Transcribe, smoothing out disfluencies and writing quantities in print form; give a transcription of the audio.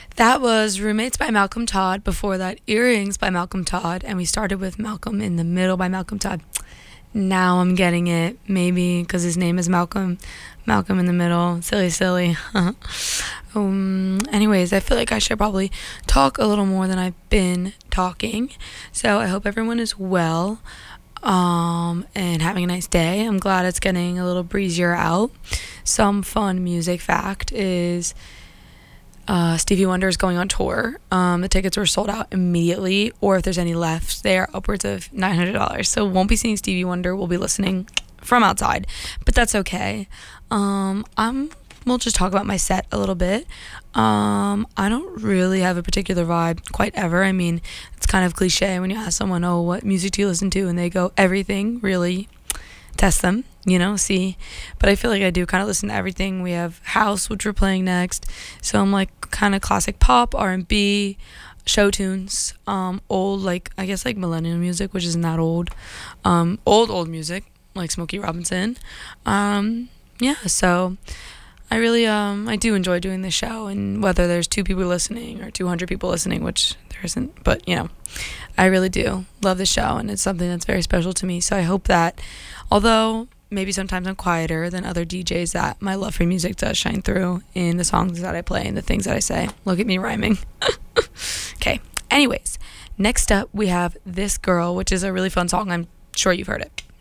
That was Roommates by Malcolm Todd. Before that, Earrings by Malcolm Todd. And we started with Malcolm in the Middle by Malcolm Todd. Now I'm getting it. Maybe because his name is Malcolm. Malcolm in the Middle. Silly, silly. Anyways, I feel like I should probably talk a little more than I've been talking. So I hope everyone is well. And having a nice day. I'm glad it's getting a little breezier out. Some fun music fact is Stevie Wonder is going on tour. The tickets were sold out immediately, or if there's any left, they are upwards of $900. So won't be seeing Stevie Wonder. We'll be listening from outside, but that's okay. We'll just talk about my set a little bit. I don't really have a particular vibe quite ever. I mean, it's kind of cliche when you ask someone, oh, what music do you listen to? And they go, everything, really. Test them, see. But I feel like I do kind of listen to everything. We have house, which we're playing next. So I'm like kind of classic pop, R&B, show tunes, old, like, I guess like millennial music, which isn't that old. Old music, like Smokey Robinson. So I really, I do enjoy doing this show, and whether there's 2 people listening or 200 people listening, which there isn't, but, I really do love the show, and it's something that's very special to me. So I hope that, although maybe sometimes I'm quieter than other DJs, that my love for music does shine through in the songs that I play and the things that I say. Look at me rhyming. Okay, anyways, next up we have This Girl, which is a really fun song. I'm sure you've heard it.